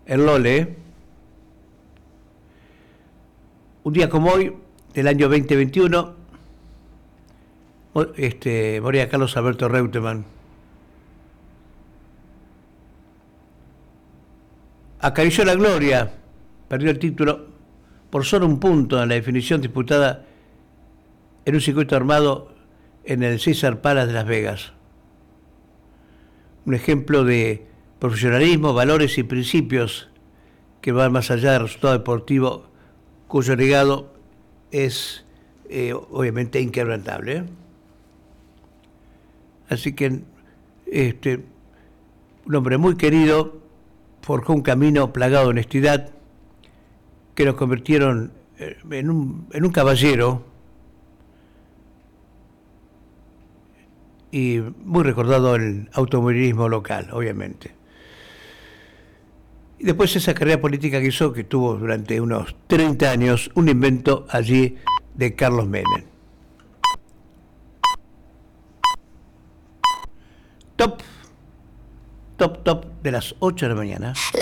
en Lole, un día como hoy, del año 2021, moría Carlos Alberto Reutemann. Acarició la gloria, perdió el título por solo un punto en la definición disputada en un circuito armado en el Caesars Palace de Las Vegas. Un ejemplo de profesionalismo, valores y principios que van más allá del resultado deportivo, cuyo legado es obviamente inquebrantable. Así que un hombre muy querido forjó un camino plagado de honestidad que nos convirtieron en un caballero y muy recordado en el automovilismo local, obviamente. Y después esa carrera política que hizo, que tuvo durante unos 30 años, un invento allí de Carlos Menem. Top de las 8 de la mañana.